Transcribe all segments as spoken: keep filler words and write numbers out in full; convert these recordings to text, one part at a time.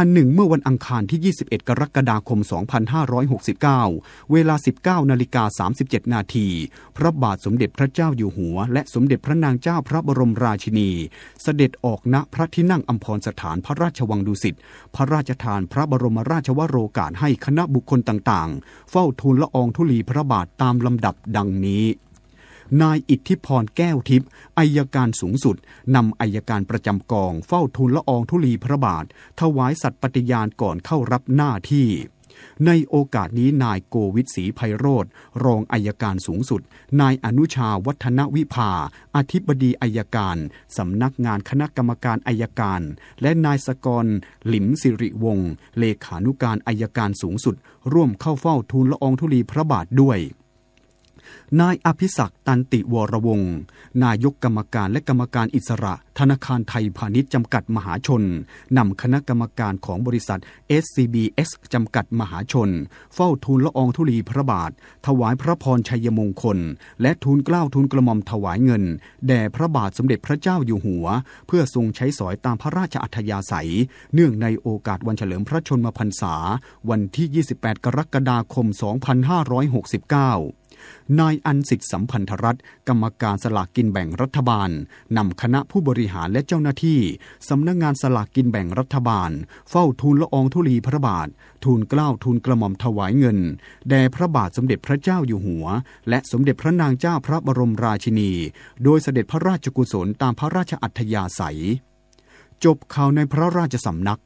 อันหนึ่งเมื่อวันอังคารที่ยี่สิบเอ็ดกรกฎาคมสองพันห้าร้อยหกสิบเก้าเวลา สิบเก้านาฬิกาสามสิบเจ็ดนาทีพระบาทสมเด็จพระเจ้าอยู่หัวและสมเด็จพระนางเจ้าพระบรมราชินีเสด็จออกณพระที่นั่งอัมพรสถานพระราชวังดุสิตพระราชทานพระบรมราชวโรกาสให้คณะบุคคลต่างๆเฝ้าทูลละอองธุลีพระบาทตามลำดับดังนี้นายอิทธิพรแก้วทิพย์อัยการสูงสุดนำอัยการประจำกองเฝ้าทูลละอองธุลีพระบาทถวายสัตย์ปฏิญาณก่อนเข้ารับหน้าที่ในโอกาสนี้นายโกวิทศรีไพโรจน์รองอัยการสูงสุดนายอนุชาวัฒนวิภาอธิบดีอัยการสำนักงานคณะกรรมการอัยการและนายสกรหลิมสิริวงศ์เลขานุการอัยการสูงสุดร่วมเข้าเฝ้าทูลละอองธุลีพระบาทด้วยนายอภิศักดิ์ตันติวรวงศ์นายกกรรมการและกรรมการอิสระธนาคารไทยพาณิชย์จำกัดมหาชนนำคณะกรรมการของบริษัท เอส ซี บี เอส จำกัดมหาชนเฝ้าทูลละอองธุลีพระบาทถวายพระพรชัยมงคลและทูลเกล้าทูลกระหม่อมถวายเงินแด่พระบาทสมเด็จพระเจ้าอยู่หัวเพื่อทรงใช้สอยตามพระราชอัธยาศัยเนื่องในโอกาสวันเฉลิมพระชนมพรรษาวันที่ยี่สิบแปดกรกฎาคมสองพันห้าร้อยหกสิบเก้านายอันสิทธิสัมพันธรัตน์กรรมการสลากกินแบ่งรัฐบาลนำคณะผู้บริหารและเจ้าหน้าที่สำนักงานสลากกินแบ่งรัฐบาลเฝ้าทูลละอองธุลีพระบาททูลเกล้าทูลกระหม่อมถวายเงินแด่พระบาทสมเด็จพระเจ้าอยู่หัวและสมเด็จพระนางเจ้าพระบรมราชินีโดยเสด็จพระราชกุศลตามพระราชอัธยาศัยจบข่าวในพระราชสำนัก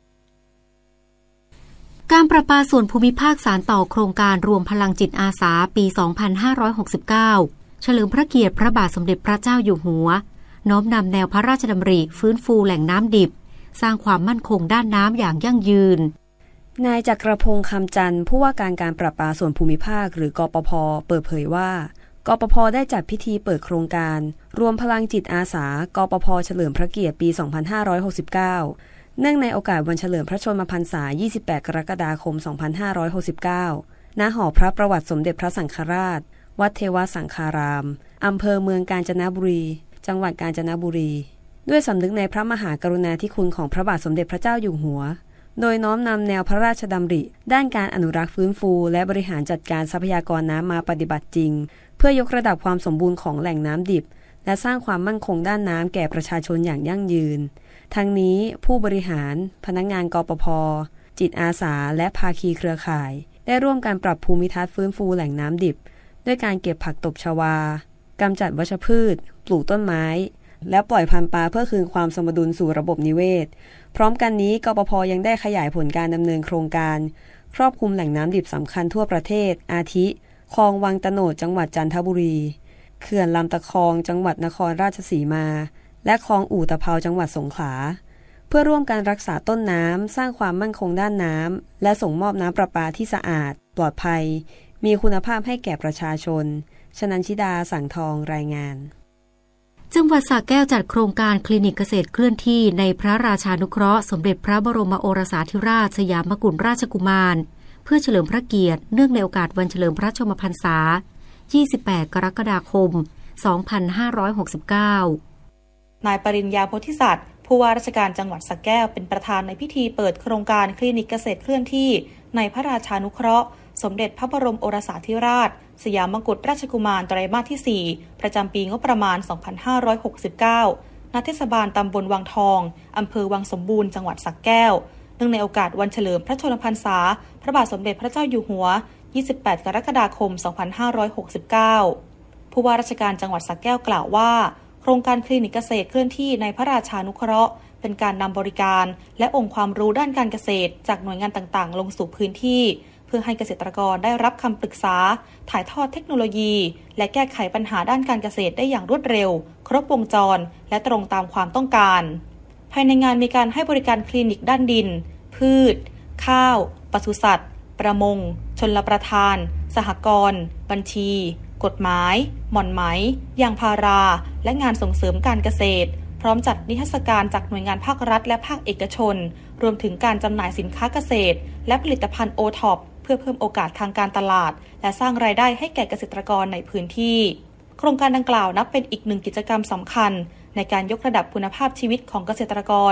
การประปาส่วนภูมิภาคสานต่อโครงการรวมพลังจิตอาสาปี สองพันห้าร้อยหกสิบเก้า เฉลิมพระเกียรติพระบาทสมเด็จพระเจ้าอยู่หัวน้อมนำแนวพระราชดำริฟื้นฟูแหล่งน้ำดิบสร้างความมั่นคงด้านน้ำอย่างยั่งยืนนายจักรพงษ์คำจันทร์ผู้ว่าการการประปาส่วนภูมิภาคหรือกปภ.เปิดเผยว่ากปภ.ได้จัดพิธีเปิดโครงการรวมพลังจิตอาสากปภ.เฉลิมพระเกียรติปี สองพันห้าร้อยหกสิบเก้าเนื่องในโอกาสวันเฉลิมพระชนมพรรษา ยี่สิบแปด กรกฎาคม สองพันห้าร้อยหกสิบเก้า ณ หอพระประวัติสมเด็จพระสังฆราช วัดเทวสังฆาราม อำเภอเมืองกาญจนบุรี จังหวัดกาญจนบุรี ด้วยสำนึกในพระมหากรุณาธิคุณของพระบาทสมเด็จพระเจ้าอยู่หัว โดยน้อมนำแนวพระราชดำริด้านการอนุรักษ์ฟื้นฟูและบริหารจัดการทรัพยากรน้ำมาปฏิบัติจริงเพื่อยกระดับความสมบูรณ์ของแหล่งน้ำดิบและสร้างความมั่นคงด้านน้ำแก่ประชาชนอย่างยั่งยืนทั้งนี้ผู้บริหารพนักงานกปภ.จิตอาสาและภาคีเครือข่ายได้ร่วมกันปรับภูมิทัศน์ฟื้นฟูแหล่งน้ำดิบด้วยการเก็บผักตบชวากำจัดวัชพืชปลูกต้นไม้และปล่อยพันธุ์ปลาเพื่อคืนความสมดุลสู่ระบบนิเวศพร้อมกันนี้กปภ.ยังได้ขยายผลการดำเนินโครงการครอบคลุมแหล่งน้ำดิบสำคัญทั่วประเทศอาทิคลองวังตะโนดจังหวัดจันทบุรีเขื่อนลำตะคองจังหวัดนครราชสีมาและคลองอู่ตะเภาจังหวัดสงขลาเพื่อร่วมกันรักษาต้นน้ำสร้างความมั่นคงด้านน้ำและส่งมอบน้ำประปาที่สะอาดปลอดภัยมีคุณภาพให้แก่ประชาชนชนันชิดาสังทองรายงานจังหวัดสระแก้วจัดโครงการคลินิกเกษตรเคลื่อนที่ในพระราชานุเคราะห์สมเด็จพระบรมโอรสาธิราชสยามกุฎราชกุมารเพื่อเฉลิมพระเกียรติเนื่องในโอกาสวันเฉลิมพระชนมพรรษายี่สิบแปดกรกฎาคมสองพันห้าร้อยหกสิบเก้านายปริญญาโพธิสัตว์ผู้ว่าราชการจังหวัดสระแก้วเป็นประธานในพิธีเปิดโครงการคลินิกเกษตรเคลื่อนที่ในพระราชานุเคราะห์สมเด็จพระบรมโอรสาธิราชสยามกุฎราชกุมารไตรมาสที่สี่ประจำปีงบประมาณสองพันห้าร้อยหกสิบเก้าณเทศบาลตำบลวังทองอำเภอวังสมบูรณ์จังหวัดสระแก้วเนื่องในโอกาสวันเฉลิมพระชนมพรรษาพระบาทสมเด็จพระเจ้าอยู่หัวยี่สิบแปดกรกฎาคมสองพันห้าร้อยหกสิบเก้าผู้ว่าราชการจังหวัดสระแก้วกล่าวว่าโครงการคลินิกเกษตรเคลื่อนที่ในพระราชานุเคราะห์เป็นการนำบริการและองค์ความรู้ด้านการเกษตรจากหน่วยงานต่างๆลงสู่พื้นที่เพื่อให้เกษตรกรได้รับคำปรึกษาถ่ายทอดเทคโนโลยีและแก้ไขปัญหาด้านการเกษตรได้อย่างรวดเร็วครบวงจรและตรงตามความต้องการภายในงานมีการให้บริการคลินิกด้านดินพืชข้าวปศุสัตว์ประมงชลประทานสหกรณ์บัญชีกฎหมายหม่อนไหมยางพาราและงานส่งเสริมการเกษตรพร้อมจัดนิทรรศการจากหน่วยงานภาครัฐและภาคเอกชนรวมถึงการจำหน่ายสินค้าเกษตรและผลิตภัณฑ์โอท็อปเพื่อเพิ่มโอกาสทางการตลาดและสร้างรายได้ให้แก่เกษตรกรในพื้นที่โครงการดังกล่าวนับเป็นอีกหนึ่งกิจกรรมสำคัญในการยกระดับคุณภาพชีวิตของเกษตรกร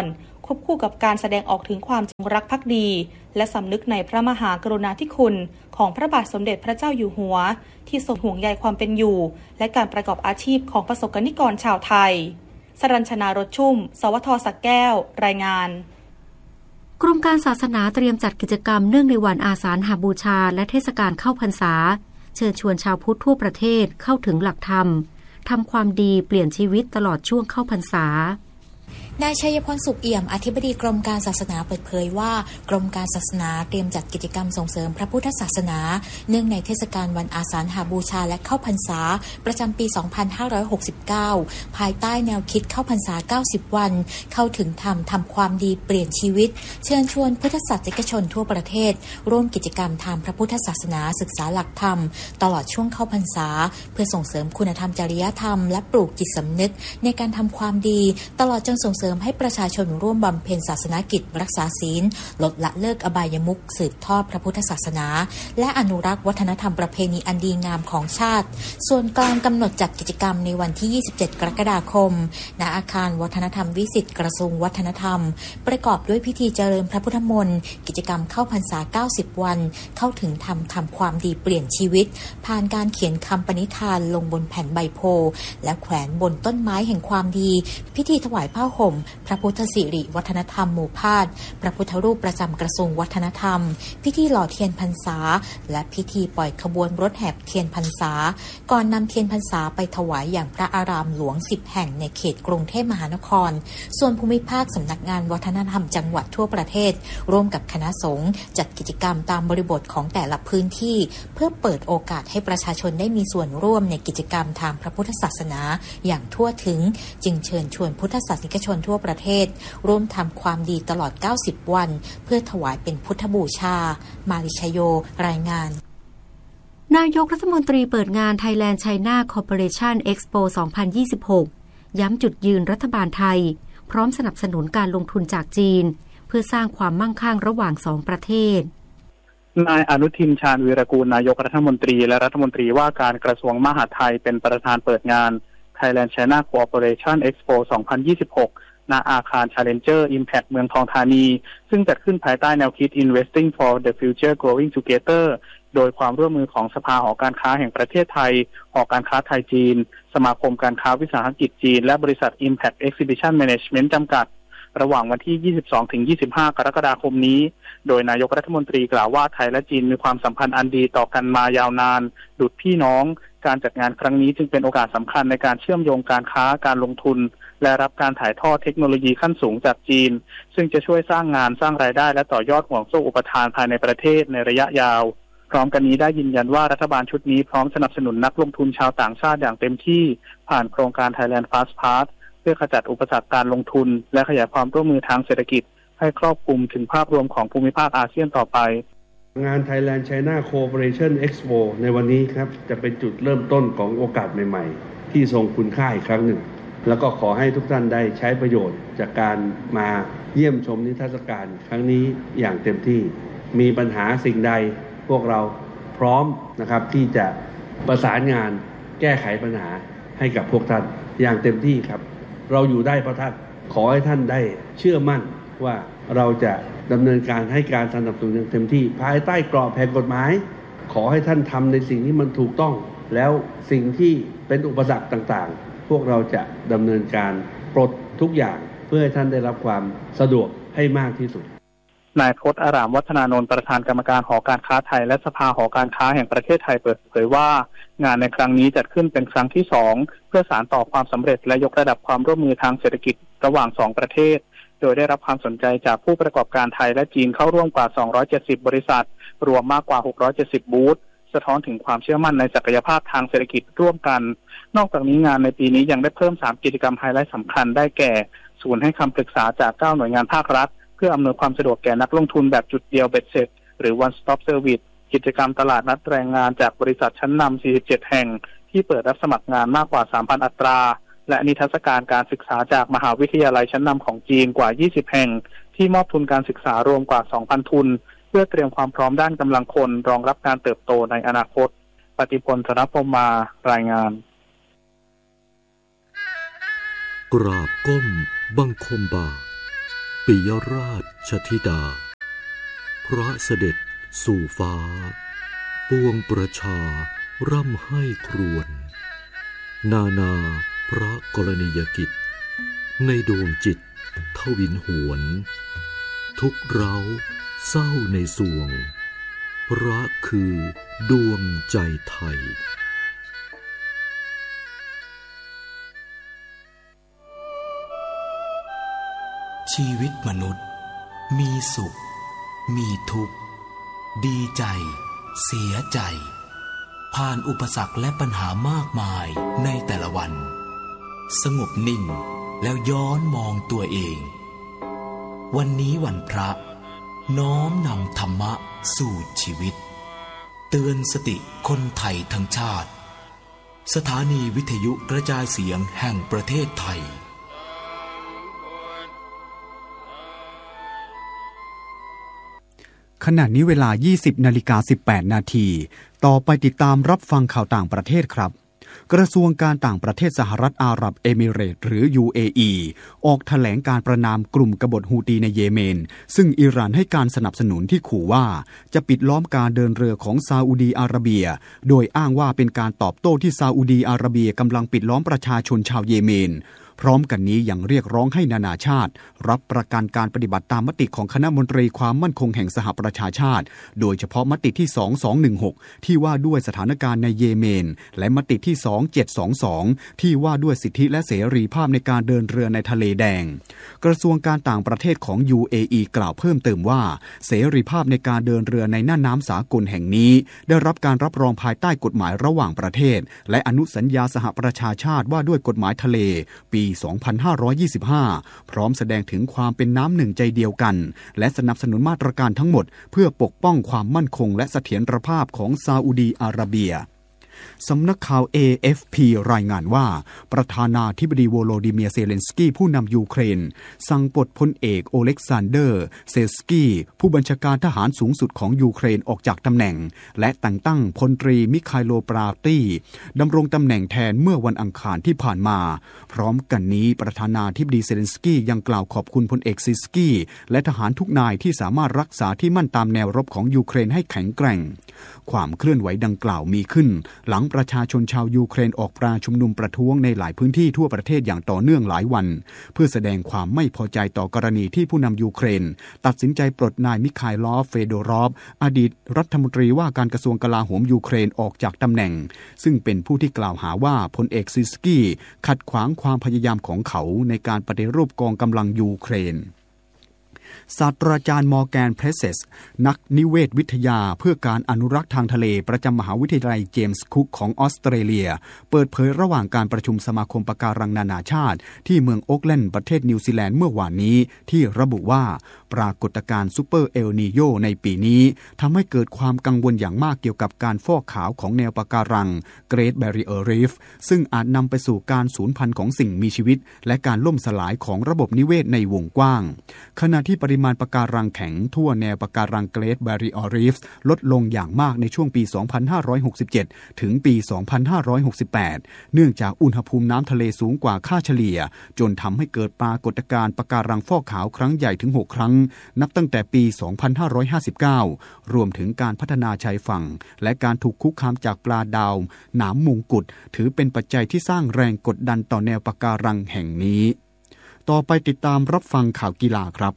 ควบคู่กับการแสดงออกถึงความจงรักภักดีและสำนึกในพระมหากรุณาธิคุณของพระบาทสมเด็จพระเจ้าอยู่หัวที่ทรงห่วงใยความเป็นอยู่และการประกอบอาชีพของประสบกนิกรชาวไทยสรัญชนารถชุ่มสวท.สระแก้วรายงานกรมการศาสนาเตรียมจัดกิจกรรมเนื่องในวันอาสาฬหบูชาและเทศกาลเข้าพรรษาเชิญชวนชาวพุทธทั่วประเทศเข้าถึงหลักธรรมทำความดีเปลี่ยนชีวิตตลอดช่วงเข้าพรรษานายชัยพลสุขเอี่ยมอธิบดีกรมการศาสนาเปิดเผยว่ากรมการศาสนาเตรียมจัดกิจกรรมส่งเสริมพระพุทธศาสนาเนื่องในเทศกาลวันอาสาฬหบูชาและเข้าพรรษาประจำปี สองพันห้าร้อยหกสิบเก้า ภายใต้แนวคิดเข้าพรรษา เก้าสิบ วันเข้าถึงธรรมทำความดีเปลี่ยนชีวิตเชิญชวนพุทธศาสนิกชนทั่วประเทศร่วมกิจกรรมทางพระพุทธศาสนาศึกษาหลักธรรมตลอดช่วงเข้าพรรษาเพื่อส่งเสริมคุณธรรมจริยธรรมและปลูกจิตสำนึกในการทำความดีตลอดจนส่งเสริมให้ประชาชนร่วมบำเพ็ญศาสนกิจรักษาศีลลดละเลิกอบายมุขสืบทอดพระพุทธศาสนาและอนุรักษ์วัฒนธรรมประเพณีอันดีงามของชาติส่วนกลางกำหนดจัดกิจกรรมในวันที่ยี่สิบเจ็ดกรกฎาคมณอาคารวัฒนธรรมวิสิตกระทรวงวัฒนธรรมประกอบด้วยพิธีเจริญพระพุทธมนต์กิจกรรมเข้าพรรษาเก้าสิบวันเข้าถึงธรรมทำความดีเปลี่ยนชีวิตผ่านการเขียนคำปณิธานลงบนแผ่นใบโพและแขวนบนต้นไม้แห่งความดีพิธีถวายผ้าห่มพระพุทธสิริวัฒนธรรมหมู่พาดพระพุทธรูปประจำกระทรวงวัฒนธรรมพิธีหล่อเทียนพรรษาและพิธีปล่อยขบวนรถแห่เทียนพรรษาก่อนนำเทียนพรรษาไปถวายอย่างพระอารามหลวงสิบแห่งในเขตกรุงเทพมหานครส่วนภูมิภาคสำนักงานวัฒนธรรมจังหวัดทั่วประเทศร่วมกับคณะสงฆ์จัดกิจกรรมตามบริบทของแต่ละพื้นที่เพื่อเปิดโอกาสให้ประชาชนได้มีส่วนร่วมในกิจกรรมทางพระพุทธศาสนาอย่างทั่วถึงจึงเชิญชวนพุทธศาสนิกชนทั่วประเทศร่วมทำความดีตลอดเก้าสิบวันเพื่อถวายเป็นพุทธบูชามาริชโยรายงานนายกรัฐมนตรีเปิดงาน Thailand China Cooperation Expo สองพันยี่สิบหก ย้ำจุดยืนรัฐบาลไทยพร้อมสนับสนุนการลงทุนจากจีนเพื่อสร้างความมั่งคั่งระหว่างสองประเทศนายอนุทินชาญวีรกูลนายกรัฐมนตรีและรัฐมนตรีว่าการกระทรวงมหาดไทยเป็นประธานเปิดงาน Thailand China Cooperation Expo สองพันยี่สิบหกณอาคาร Challenger Impact เมืองทองธานีซึ่งจัดขึ้นภายใต้แนวคิด Investing for the Future Growing Together โดยความร่วมมือของสภาหอการค้าแห่งประเทศไทยหอการค้าไทยจีนสมาคมการค้าวิสาหกิจจีนและบริษัท Impact Exhibition Management จำกัดระหว่างวันที่ ยี่สิบสองถึงยี่สิบห้า กรกฎาคมนี้โดยนายกรัฐมนตรีกล่าวว่าไทยและจีนมีความสัมพันธ์อันดีต่อกันมายาวนานดุจพี่น้องการจัดงานครั้งนี้จึงเป็นโอกาสสำคัญในการเชื่อมโยงการค้าการลงทุนและรับการถ่ายทอดเทคโนโลยีขั้นสูงจากจีนซึ่งจะช่วยสร้างงานสร้างรายได้และต่อยอดห่วงโซ่อุปทานภายในประเทศในระยะยาวพร้อมกันนี้ได้ยืนยันว่ารัฐบาลชุดนี้พร้อมสนับสนุนนักลงทุนชาวต่างชาติอย่างเต็มที่ผ่านโครงการ Thailand Fast Path เพื่อขจัดอุปสรรคการลงทุนและขยายความร่วมมือทางเศรษฐกิจให้ครอบคลุมถึงภาพรวมของภูมิภาคอาเซียนต่อไปงาน Thailand China Cooperation Expo ในวันนี้ครับจะเป็นจุดเริ่มต้นของโอกาสใหม่ๆที่ทรงคุณค่าอีกครั้งหนึ่งแล้วก็ขอให้ทุกท่านได้ใช้ประโยชน์จากการมาเยี่ยมชมนิทรรศการครั้งนี้อย่างเต็มที่มีปัญหาสิ่งใดพวกเราพร้อมนะครับที่จะประสานงานแก้ไขปัญหาให้กับพวกท่านอย่างเต็มที่ครับเราอยู่ได้เพราะท่านขอให้ท่านได้เชื่อมั่นว่าเราจะดำเนินการให้การสนับสนุนอย่างเต็มที่ภายใต้กรอบแห่งกฎหมายขอให้ท่านทำในสิ่งที่มันถูกต้องแล้วสิ่งที่เป็นอุปสรรคต่างๆพวกเราจะดำเนินการปลดทุกอย่างเพื่อให้ท่านได้รับความสะดวกให้มากที่สุดนายพจน์อารามวัฒนานนท์ประธานกรรมการหอการค้าไทยและสภาหอการค้าแห่งประเทศไทยเปิดเผยว่างานในครั้งนี้จัดขึ้นเป็นครั้งที่สองเพื่อสานต่อความสำเร็จและยกระดับความร่วมมือทางเศรษฐกิจระหว่างสองประเทศโดยได้รับความสนใจจากผู้ประกอบการไทยและจีนเข้าร่วมกว่าสองร้อยเจ็ดสิบบริษัทรวมมากกว่าหกร้อยเจ็ดสิบบูธสะท้อนถึงความเชื่อมั่นในศักยภาพทางเศรษฐกิจร่วมกันนอกจากนี้งานในปีนี้ยังได้เพิ่มสามกิจกรรมไฮไลท์สำคัญได้แก่ศูนย์ให้คำปรึกษาจากเก้าหน่วยงานภาครัฐเพื่ออำนวยความสะดวกแก่นักลงทุนแบบจุดเดียวเบ็ดเสร็จหรือ one stop service กิจกรรมตลาดนัดแรงงานจากบริษัทชั้นนำสี่สิบเจ็ดแห่งที่เปิดรับสมัครงานมากกว่า สามพัน อัตราและนิทรรศการการศึกษาจากมหาวิทยาลัยชั้นนำของจีนกว่ายี่สิบแห่งที่มอบทุนการศึกษารวมกว่า สองพัน ทุนเพื่อเตรียมความพร้อมด้านกำลังคนรองรับการเติบโตในอนาคตปฏิพล ธนพรหมารายงานกราบก้มบังคมบาทปิยราชธิดาพระเสด็จสู่ฟ้าปวงประชาร่ำไห้ครวญนานาพระกรณียกิจในดวงจิตทวินหวนทุกเร้าเศร้าในสวงพระคือดวงใจไทยชีวิตมนุษย์มีสุขมีทุกข์ดีใจเสียใจผ่านอุปสรรคและปัญหามากมายในแต่ละวันสงบนิ่งแล้วย้อนมองตัวเองวันนี้วันพระน้อมนำธรรมะสู่ชีวิตเตือนสติคนไทยทั้งชาติสถานีวิทยุกระจายเสียงแห่งประเทศไทยขณะนี้เวลา ยี่สิบนาฬิกาสิบแปดนาที ต่อไปติดตามรับฟังข่าวต่างประเทศครับกระทรวงการต่างประเทศสหรัฐอาหรับเอมิเรตส์หรือ ยู เอ อี ออกแถลงการประณามกลุ่มกบฏฮูตีในเยเมนซึ่งอิหร่านให้การสนับสนุนที่ขู่ว่าจะปิดล้อมการเดินเรือของซาอุดีอาระเบียโดยอ้างว่าเป็นการตอบโต้ที่ซาอุดีอาระเบียกำลังปิดล้อมประชาชนชาวเยเมนพร้อมกันนี้ยังเรียกร้องให้นานาชาติรับประกันการปฏิบัติตามมติของคณะมนตรีความมั่นคงแห่งสหประชาชาติโดยเฉพาะมติที่สองพันสองร้อยสิบหกที่ว่าด้วยสถานการณ์ในเยเมนและมติที่สองพันเจ็ดร้อยยี่สิบสองที่ว่าด้วยสิทธิและเสรีภาพในการเดินเรือในทะเลแดงกระทรวงการต่างประเทศของ ยู เอ อี กล่าวเพิ่มเติมว่าเสรีภาพในการเดินเรือในน่านน้ำสากลแห่งนี้ได้รับการรับรองภายใต้กฎหมายระหว่างประเทศและอนุสัญญาสหประชาชาติว่าด้วยกฎหมายทะเลปีสองพันห้าร้อยยี่สิบห้าพร้อมแสดงถึงความเป็นน้ำหนึ่งใจเดียวกันและสนับสนุนมาตรการทั้งหมดเพื่อปกป้องความมั่นคงและเสถียรภาพของซาอุดีอาระเบียสำนักข่าว เอ เอฟ พี รายงานว่าประธานาธิบดีโวโลดิเมียร์เซเลนสกี้ผู้นำยูเครนสั่งปลดพลเอกโอเล็กซานเดอร์เซลสกี้ผู้บัญชาการทหารสูงสุดของยูเครนออกจากตำแหน่งและแต่งตั้งพลตรีมิคาโลปราตี้ดำรงตำแหน่งแทนเมื่อวันอังคารที่ผ่านมาพร้อมกันนี้ประธานาธิบดีเซเลนสกี้ยังกล่าวขอบคุณพลเอกซิสกี้และทหารทุกนายที่สามารถรักษาที่มั่นตามแนวรบของยูเครนให้แข็งแกร่งความเคลื่อนไหวดังกล่าวมีขึ้นหลังประชาชนชาวยูเครนออกปราชุมนุมประท้วงในหลายพื้นที่ทั่วประเทศอย่างต่อเนื่องหลายวันเพื่อแสดงความไม่พอใจต่อกรณีที่ผู้นำยูเครนตัดสินใจปลดนายมิคาอิลอฟเฟโดรอฟอดีตรัฐมนตรีว่าการกระทรวงกลาโหมยูเครนออกจากตำแหน่งซึ่งเป็นผู้ที่กล่าวหาว่าพลเอกซิสกี้ขัดขวางความพยายามของเขาในการปฏิรูปกองกำลังยูเครนศาสตราจารย์มอร์แกนเพรสเซสนักนิเวศวิทยาเพื่อการอนุรักษ์ทางทะเลประจำมหาวิทยาลัยเจมส์คุกของออสเตรเลียเปิดเผยระหว่างการประชุมสมาคมปะการังนานาชาติที่เมืองโอ๊กแลนด์ประเทศนิวซีแลนด์เมื่อวานนี้ที่ระบุว่าปรากฏการณ์ซูเปอร์เอลนีโญในปีนี้ทำให้เกิดความกังวลอย่างมากเกี่ยวกับการฟอกขาวของแนวปะการัง Great Barrier Reef ซึ่งอาจนำไปสู่การสูญพันธุ์ของสิ่งมีชีวิตและการล่มสลายของระบบนิเวศในวงกว้างขณะที่ปริมาณปะการังแข็งทั่วแนวปะการัง Great Barrier Reef ลดลงอย่างมากในช่วงปี สองพันห้าร้อยหกสิบเจ็ด ถึงปี สองพันห้าร้อยหกสิบแปด เนื่องจากอุณหภูมิน้ำทะเลสูงกว่าค่าเฉลี่ยจนทำให้เกิดปรากฏการณ์ปะการังฟอกขาวครั้งใหญ่ถึงหกครั้งนับตั้งแต่ปี สองพันห้าร้อยห้าสิบเก้า รวมถึงการพัฒนาชายฝั่งและการถูกคุกคามจากปลาดาวหนามมงกุฎถือเป็นปัจจัยที่สร้างแรงกดดันต่อแนวปะการังแห่งนี้ต่อไปติดตามรับฟังข่าวกีฬาครับ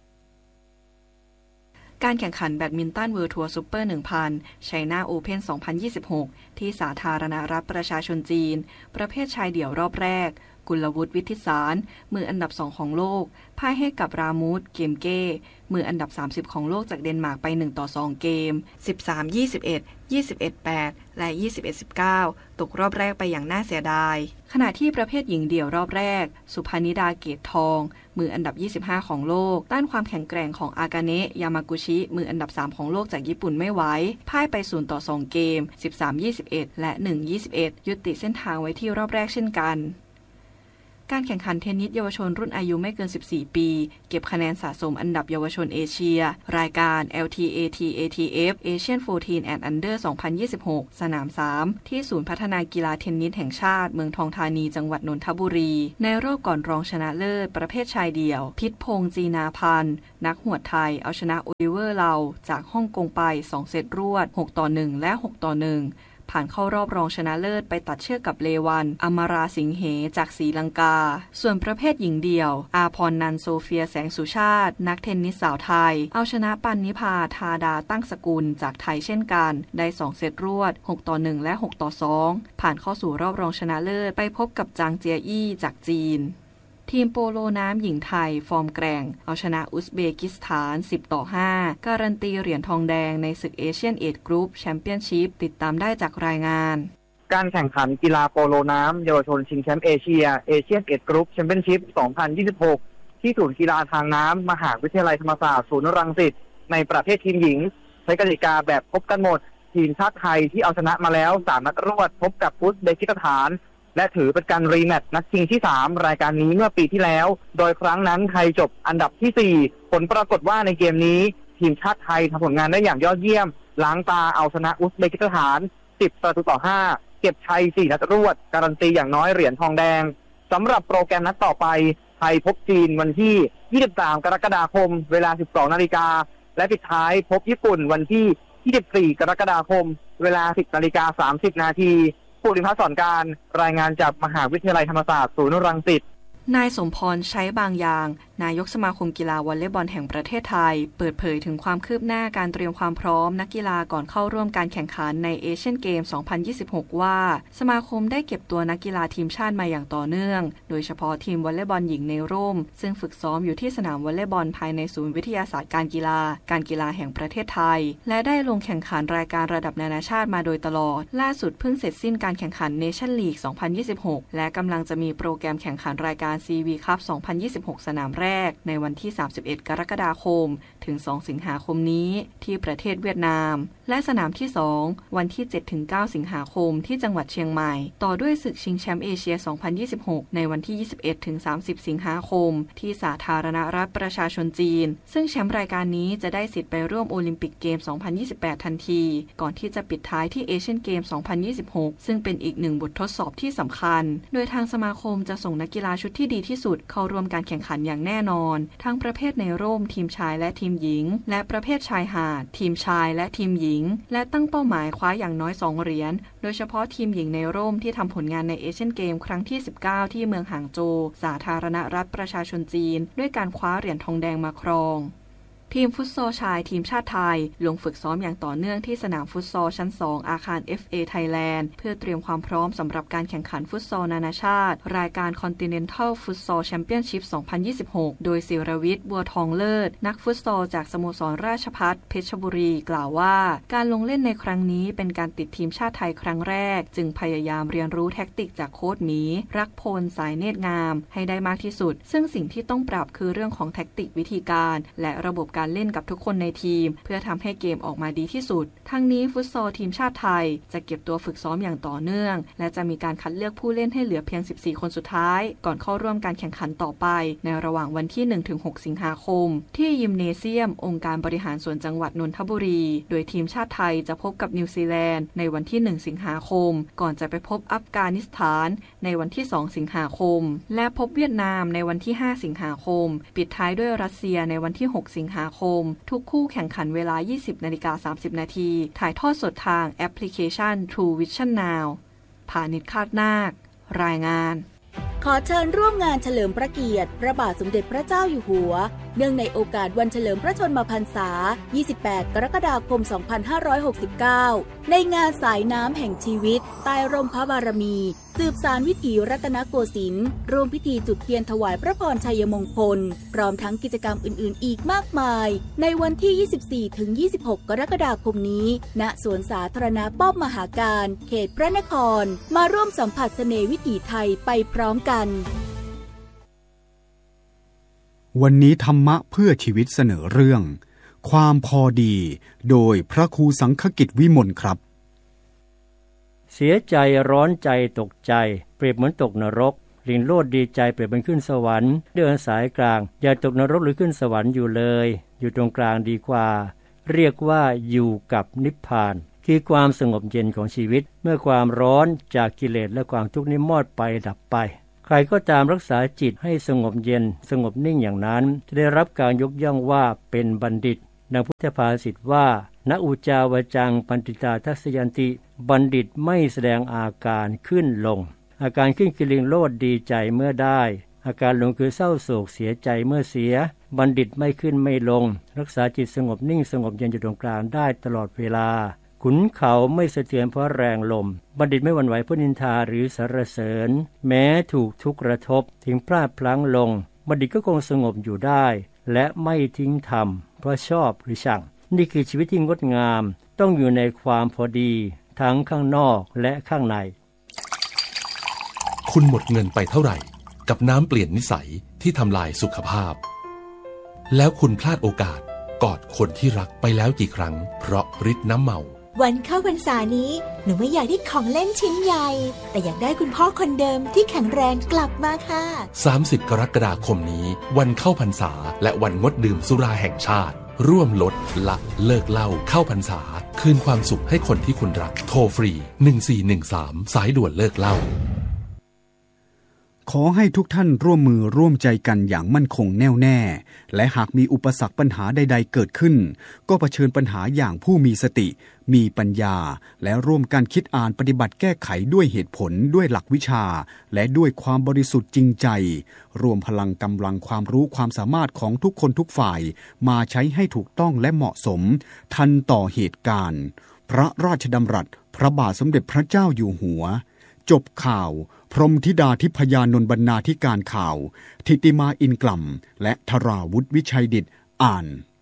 การแข่งขันแบดมินตันเวิลด์ทัวร์ซุปเปอร์ หนึ่งพัน China Open สองพันยี่สิบหก ที่สาธารณรัฐประชาชนจีนประเภทชายเดี่ยวรอบแรกกุลวุฒิ วิทธิสารมืออันดับสองของโลกพ่ายให้กับรามูส เกมเก้มืออันดับสามสิบของโลกจากเดนมาร์กไปหนึ่งต่อสองเกม สิบสาม ยี่สิบเอ็ด ยี่สิบเอ็ด แปด และ ยี่สิบเอ็ด สิบเก้า ตกรอบแรกไปอย่างน่าเสียดายขณะที่ประเภทหญิงเดี่ยวรอบแรกสุภานิดาเกตทองมืออันดับยี่สิบห้าของโลกต้านความแข็งแกร่งของอากาเนะยามากุชิมืออันดับสามของโลกจากญี่ปุ่นไม่ไหวพ่ายไปศูนย์ต่อสองเกม สิบสาม ยี่สิบเอ็ด และ หนึ่ง ยี่สิบเอ็ด ยุติเส้นทางไว้ที่รอบแรกเช่นกันการแข่งขันเทนนิสเยาวชนรุ่นอายุไม่เกินสิบสี่ปีเก็บคะแนนสะสมอันดับเยาวชนเอเชียรายการ แอล ที เอ ที เอ ที เอฟ Asian สิบสี่ and Under สองพันยี่สิบหก สนามสามที่ศูนย์พัฒนากีฬาเทนนิสแห่งชาติเมืองทองธานีจังหวัดนนทบุรีในรอบก่อนรองชนะเลิศประเภทชายเดี่ยวพิษพงษ์จีนาพันธ์นักหวดไทยเอาชนะโอลิเวอร์เราจากฮ่องกงไปสองเซตรวดหกต่อหนึ่งและหกต่อหนึ่งผ่านเข้ารอบรองชนะเลิศไปตัดเชือกกับเลวันอมราสิงเหจากศรีลังกาส่วนประเภทหญิงเดี่ยวอาพรนันโซเฟียแสงสุชาตินักเทนนิสสาวไทยเอาชนะปันนิพาธาดาตั้งสกุลจากไทยเช่นกันได้สองเซตรวดหกต่อหนึ่งและหกต่อสองผ่านเข้าสู่รอบรองชนะเลิศไปพบกับจางเจียอี้จากจีนทีมโปโลน้ำหญิงไทยฟอร์มแกร่งเอาชนะอุซเบกิสถานสิบต่อห้าการันตีเหรียญทองแดงในศึกเอเชียนเอจกรุ๊ปแชมเปี้ยนชิพติดตามได้จากรายงานการแข่งขันกีฬาโปโลน้ำเยาวชนชิงแชมป์เอเชียเอเชียนเอจกรุ๊ปแชมเปี้ยนชิพสองพันยี่สิบหกที่ศูนย์กีฬาทางน้ำมหาวิทยาลัยธรรมศาสตร์ศูนย์รังสิตในประเภททีมหญิงใช้กติกาแบบพบกันหมดทีมชาติไทยที่เอาชนะมาแล้วสามนัดรวดพบกับอุซเบกิสถานและถือเป็นการรีแมตช์นัดชิงที่สามรายการนี้เมื่อปีที่แล้วโดยครั้งนั้นไทยจบอันดับที่สี่ผลปรากฏว่าในเกมนี้ทีมชาติไทยทำผลงานได้อย่างยอดเยี่ยมล้างตาเอาชนะอุซเบกิสถานสิบประตูต่อห้าเก็บชัยสี่นัดรวดการันตีอย่างน้อยเหรียญทองแดงสำหรับโปรแกรมนัดต่อไปไทยพบจีนวันที่ยี่สิบสามกรกฎาคมเวลา สิบสองนาฬิกาและปิดท้ายพบญี่ปุ่นวันที่ยี่สิบสี่กรกฎาคมเวลา สิบนาฬิกาสามสิบนาทีภูริพัฒน์สอนการรายงานจากมหาวิทยาลัยธรรมศาสตร์ศูนย์รังสิตนายสมพรใช้บางอย่างนายกสมาคมกีฬาวอลเลย์บอลแห่งประเทศไทยเปิดเผยถึงความคืบหน้าการเตรียมความพร้อมนักกีฬาก่อนเข้าร่วมการแข่งขันในเอเชียนเกม สองพันยี่สิบหก ว่าสมาคมได้เก็บตัวนักกีฬาทีมชาติมาอย่างต่อเนื่องโดยเฉพาะทีมวอลเลย์บอลหญิงในร่มซึ่งฝึกซ้อมอยู่ที่สนามวอลเลย์บอลภายในศูนย์วิทยาศาสตร์การกีฬาการกีฬาแห่งประเทศไทยและได้ลงแข่งขันรายการระดับนานาชาติมาโดยตลอดล่าสุดเพิ่งเสร็จสิ้นการแข่งขันเนชั่นลีก สองพันยี่สิบหก และกำลังจะมีโปรแกรมแข่งขันรายการ ซี วี คัพ สองพันยี่สิบหก สนามแรกในวันที่สามสิบเอ็ดกรกฎาคมถึงสองสิงหาคมนี้ที่ประเทศเวียดนามและสนามที่สองวันที่ เจ็ดถึงเก้า สิงหาคมที่จังหวัดเชียงใหม่ต่อด้วยศึกชิงแชมป์เอเชีย สองพันยี่สิบหก ในวันที่ ยี่สิบเอ็ดถึงสามสิบ สิงหาคมที่สาธารณรัฐประชาชนจีนซึ่งแชมป์รายการนี้จะได้สิทธิ์ไปร่วมโอลิมปิกเกม สองพันยี่สิบแปด ทันทีก่อนที่จะปิดท้ายที่เอเชียนเกม สองพันยี่สิบหก ซึ่งเป็นอีกหนึ่งบททดสอบที่สำคัญโดยทางสมาคมจะส่งนักกีฬาชุดที่ดีที่สุดเข้าร่วมการแข่งขันอย่างแน่นอนทั้งประเภทในร่มทีมชายและทีมหญิงและประเภทชายหาดทีมชายและทีมหญิงและตั้งเป้าหมายคว้าอย่างน้อยสองเหรียญโดยเฉพาะทีมหญิงในร่มที่ทำผลงานในเอเชียนเกมครั้งที่สิบเก้าที่เมืองหางโจวสาธารณรัฐประชาชนจีนด้วยการคว้าเหรียญทองแดงมาครองทีมฟุตซอลชายทีมชาติไทยลงฝึกซ้อมอย่างต่อเนื่องที่สนามฟุตซอลชั้นสองอาคาร เอฟ เอ Thailand เพื่อเตรียมความพร้อมสำหรับการแข่งขันฟุตซอลนานาชาติรายการ Continental Futsal Championship สองพันยี่สิบหก โดยศิรวิทย์บัวทองเลิศนักฟุตซอลจากสโมสรราชภัฏเพชรบุรีกล่าวว่าการลงเล่นในครั้งนี้เป็นการติดทีมชาติไทยครั้งแรกจึงพยายามเรียนรู้แท็กติกจากโค้ชหมีรักพลสายเนตรงามให้ได้มากที่สุดซึ่งสิ่งที่ต้องปรับคือเรื่องของแท็กติกวิธีการและระบบการเล่นกับทุกคนในทีมเพื่อทำให้เกมออกมาดีที่สุดทั้งนี้ฟุตซอลทีมชาติไทยจะเก็บตัวฝึกซ้อมอย่างต่อเนื่องและจะมีการคัดเลือกผู้เล่นให้เหลือเพียงสิบสี่คนสุดท้ายก่อนเข้าร่วมการแข่งขันต่อไปในระหว่างวันที่ หนึ่งถึงหก สิงหาคมที่ยิมเนเซียมองค์การบริหารส่วนจังหวัดนนทบุรีโดยทีมชาติไทยจะพบกับนิวซีแลนด์ในวันที่หนึ่งสิงหาคมก่อนจะไปพบอัฟกานิสถานในวันที่สองสิงหาคมและพบเวียดนามในวันที่ห้าสิงหาคมปิดท้ายด้วยรัสเซียในวันที่หกสิงหาคมทุกคู่แข่งขันเวลา ยี่สิบนาฬิกาสามสิบนาทีถ่ายทอดสดทางแอปพลิเคชัน True Vision Now พานิชคาดนาครายงานขอเชิญร่วมงานเฉลิมพระเกียรติพระบาทสมเด็จพระเจ้าอยู่หัวเนื่องในโอกาสวันเฉลิมพระชนมพรรษา ยี่สิบแปด กรกฎาคม สองพันห้าร้อยหกสิบเก้า ในงานสายน้ำแห่งชีวิตใต้ร่มพระบารมีสืบสานวิถีรัตนโกสินทร์ร่วมพิธีจุดเทียนถวายพระพรชัยมงคลพร้อมทั้งกิจกรรมอื่นๆอีกมากมายในวันที่ ยี่สิบสี่ถึงยี่สิบหก กรกฎาคมนี้ณสวนสาธารณะป้อมมหาการเขตพระนครมาร่วมสัมผัสเสน่ห์วิถีไทยไปพร้อมกันวันนี้ธรรมะเพื่อชีวิตเสนอเรื่องความพอดีโดยพระครูสังฆกิจวิมลครับเสียใจร้อนใจตกใจเปรียบเหมือนตกนรกลิงโลดดีใจเปรียบเป็นขึ้นสวรรค์เดินสายกลางอย่าตกนรกหรือขึ้นสวรรค์อยู่เลยอยู่ตรงกลางดีกว่าเรียกว่าอยู่กับนิพพานคือความสงบเย็นของชีวิตเมื่อความร้อนจากกิเลสและความทุกข์นี้มอดไปดับไปใครก็ตามรักษาจิตให้สงบเย็นสงบนิ่งอย่างนั้นจะได้รับการยกย่องว่าเป็นบัณฑิตดังพุทธภาษิตว่าณอุจาวจังปันติตาทัสยันติบัณฑิตไม่แสดงอาการขึ้นลงอาการขึ้นคือลิงโลดดีใจเมื่อได้อาการลงคือเศร้าโศกเสียใจเมื่อเสียบัณฑิตไม่ขึ้นไม่ลงรักษาจิตสงบนิ่งสงบเย็นอยู่ตรงกลางได้ตลอดเวลาขุนเขาไม่สะเทือนเพราะแรงลมบัณฑิตไม่หวั่นไหวเพราะนินทาหรือสรรเสริญแม้ถูกทุกข์กระทบถึงพลาดพลั้งลงบัณฑิตก็คงสงบอยู่ได้และไม่ทิ้งธรรมเพราะชอบหรือชังนี่คือชีวิตที่งดงามต้องอยู่ในความพอดีทั้งข้างนอกและข้างในคุณหมดเงินไปเท่าไหร่กับน้ำเปลี่ยนนิสัยที่ทำลายสุขภาพแล้วคุณพลาดโอกาสกอดคนที่รักไปแล้วกี่ครั้งเพราะฤทธิ์น้ำเมาวันเข้าพรรษานี้หนูไม่อยากได้ของเล่นชิ้นใหญ่แต่อยากได้คุณพ่อคนเดิมที่แข็งแรงกลับมาค่ะสามสิบกรกฎาคมนี้วันเข้าพรรษาและวันงดดื่มสุราแห่งชาติร่วมลดละเลิกเหล้าเข้าพรรษาคืนความสุขให้คนที่คุณรักโทรฟรีหนึ่งสี่หนึ่งสามสายด่วนเลิกเหล้าขอให้ทุกท่านร่วมมือร่วมใจกันอย่างมั่นคงแน่วแน่และหากมีอุปสรรคปัญหาใดๆเกิดขึ้นก็เผชิญปัญหาอย่างผู้มีสติมีปัญญาและร่วมกันคิดอ่านปฏิบัติแก้ไขด้วยเหตุผลด้วยหลักวิชาและด้วยความบริสุทธิ์จริงใจรวมพลังกำลังความรู้ความสามารถของทุกคนทุกฝ่ายมาใช้ให้ถูกต้องและเหมาะสมทันต่อเหตุการณ์พระราชดำรัสพระบาทสมเด็จพระเจ้าอยู่หัวจบข่าวพรหมธิดาทิพยานนท์บรรณาธิการข่าวทิติมาอินกล่ำและธราวุฒิวิชัยดิษฐ์อ่าน